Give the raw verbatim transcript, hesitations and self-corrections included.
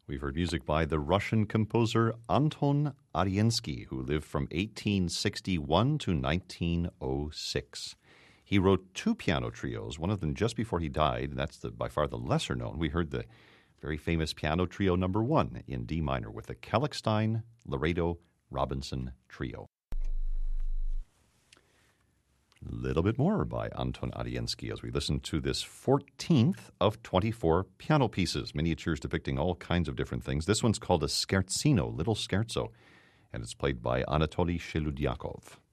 We've heard music by the Russian composer Anton Ariensky, who lived from eighteen sixty-one to nineteen oh six. He wrote two piano trios, one of them just before he died, and that's the, by far the lesser known. We heard the very famous piano trio number one in D minor with the Kellichstein Laredo Robinson Trio. A little bit more by Anton Ariensky as we listen to this fourteenth of twenty-four piano pieces, miniatures depicting all kinds of different things. This one's called a scherzino, little scherzo, and it's played by Anatoly Sheludyakov.